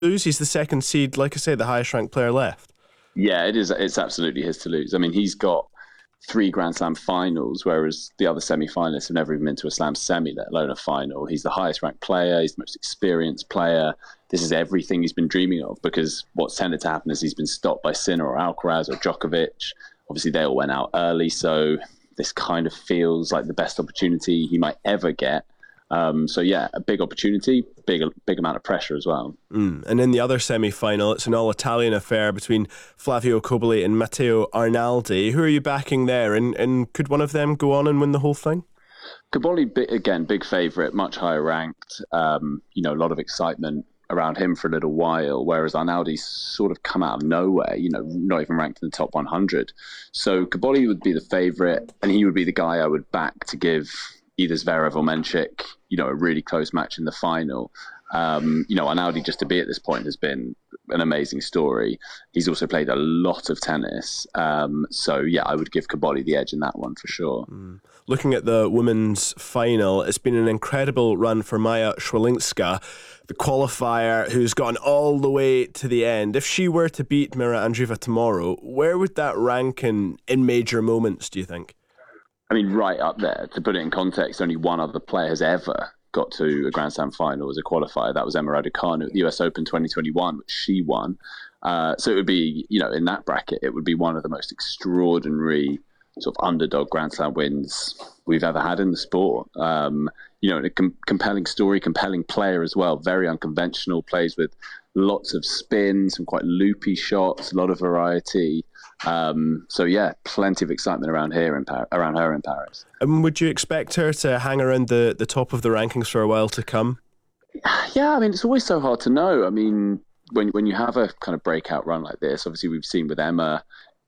lose? He's the second seed, like I say, the highest ranked player left. Yeah, it is. It's absolutely his to lose. I mean, he's got 3 Grand Slam finals, whereas the other semi-finalists have never even been to a Slam semi, let alone a final. He's the highest ranked player. He's the most experienced player. This is everything he's been dreaming of, because what's tended to happen is he's been stopped by Sinner or Alcaraz or Djokovic. Obviously, they all went out early, so this kind of feels like the best opportunity he might ever get. So yeah, a big opportunity, big amount of pressure as well. And in the other semi-final, it's an all-Italian affair between Flavio Cobolli and Matteo Arnaldi. Who are you backing there? And could one of them go on and win the whole thing? Cobolli, again, big favourite, much higher ranked. A lot of excitement around him for a little while, whereas Arnaldi's sort of come out of nowhere, not even ranked in the top 100. So Cobolli would be the favourite, and he would be the guy I would back to give either Zverev or Menchik, a really close match in the final. Arnaldi, just to be at this point, has been an amazing story. He's also played a lot of tennis. So, yeah, I would give Cobolli the edge in that one for sure. Looking at the women's final, it's been an incredible run for Maja Swialinska, the qualifier who's gotten all the way to the end. If she were to beat Mira Andreeva tomorrow, where would that rank in major moments, do you think? I mean, right up there. To put it in context, only one other player has ever got to a Grand Slam final as a qualifier. That was Emma Raducanu at the US Open 2021, which she won. So it would be, in that bracket, it would be one of the most extraordinary sort of underdog Grand Slam wins we've ever had in the sport. A compelling story, compelling player as well. Very unconventional, plays with lots of spin, some quite loopy shots, a lot of variety. So yeah, plenty of excitement around her in Paris. And would you expect her to hang around the top of the rankings for a while to come? Yeah, I mean, it's always so hard to know. I mean, when you have a kind of breakout run like this, obviously we've seen with Emma,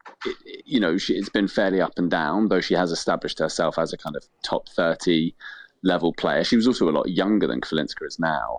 it's been fairly up and down, though she has established herself as a kind of top 30 level player. She was also a lot younger than Kwiatkowska is now.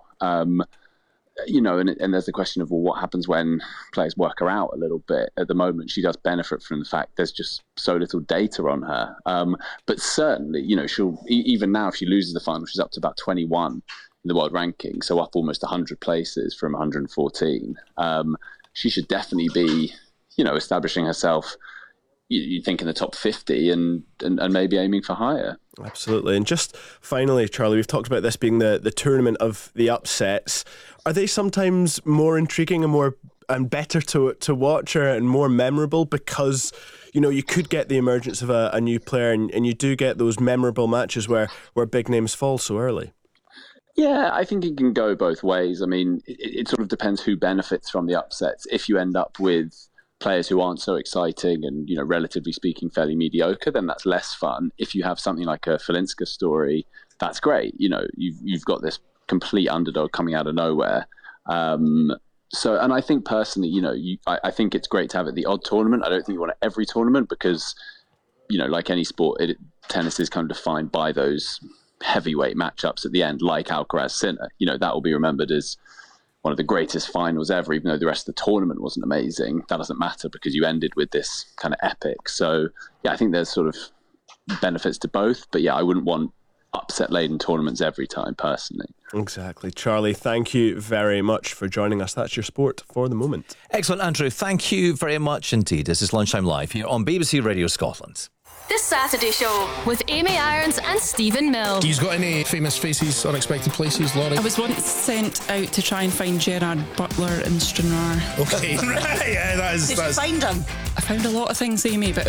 And there's the question of, well, what happens when players work her out a little bit? At the moment, she does benefit from the fact there's just so little data on her. But certainly, she'll, even now, if she loses the final, she's up to about 21 in the world ranking, so up almost 100 places from 114. She should definitely be, establishing herself, you think, in the top 50 and maybe aiming for higher. Absolutely. And just finally, Charlie, we've talked about this being the tournament of the upsets. Are they sometimes more intriguing and better to watch and more memorable because, you could get the emergence of a new player and you do get those memorable matches where big names fall so early? Yeah, I think it can go both ways. I mean, it sort of depends who benefits from the upsets. If you end up with players who aren't so exciting and, relatively speaking, fairly mediocre, then that's less fun. If you have something like a Swialinska story, that's great. You've got this complete underdog coming out of nowhere. And I think personally, I think it's great to have it at the odd tournament. I don't think you want it every tournament because, like any sport, tennis is kind of defined by those heavyweight matchups at the end, like Alcaraz Sinner. That will be remembered as one of the greatest finals ever, even though the rest of the tournament wasn't amazing. That doesn't matter because you ended with this kind of epic. So, yeah, I think there's sort of benefits to both. But, yeah, I wouldn't want upset-laden tournaments every time, personally. Exactly. Charlie, thank you very much for joining us. That's your sport for the moment. Excellent, Andrew. Thank you very much indeed. This is Lunchtime Live here on BBC Radio Scotland. The Saturday Show with Amy Irons and Stephen Mill. He's got any famous faces, unexpected places, Laurie? I was once sent out to try and find Gerard Butler in Stranraer. Okay, right, yeah, that's... Did you find him? I found a lot of things, Amy, but...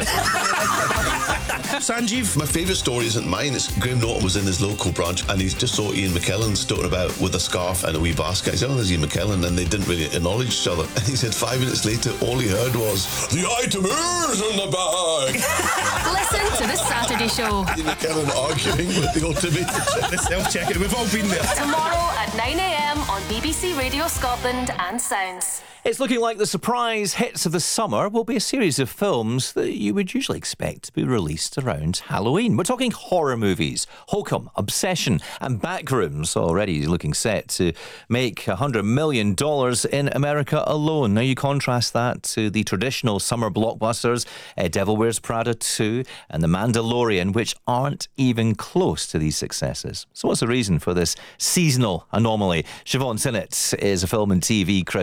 Sanjeev? My favourite story isn't mine. It's Graham Norton was in his local branch and he just saw Ian McKellen stoating about with a scarf and a wee basket. He said, oh, there's Ian McKellen, and they didn't really acknowledge each other. And he said 5 minutes later, all he heard was, the item is in the bag! Listen to The Saturday Show. Ian McKellen arguing with the automated The self-checking, we've all been there. Tomorrow at 9 a.m. on BBC Radio Scotland and Sounds. It's looking like the surprise hits of the summer will be a series of films that you would usually expect to be released around Halloween. We're talking horror movies. Holcomb, Obsession and Backrooms already looking set to make $100 million in America alone. Now you contrast that to the traditional summer blockbusters, Devil Wears Prada 2 and The Mandalorian, which aren't even close to these successes. So what's the reason for this seasonal anomaly? Siobhan Sinnott is a film and TV critic